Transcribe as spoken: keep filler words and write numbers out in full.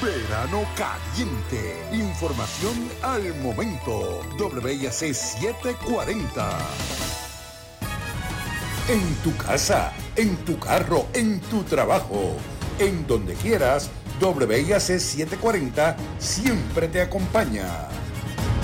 Verano caliente. Información al momento. W I A C setecientos cuarenta. En tu casa, en tu carro, en tu trabajo, en donde quieras, W I A C setecientos cuarenta siempre te acompaña.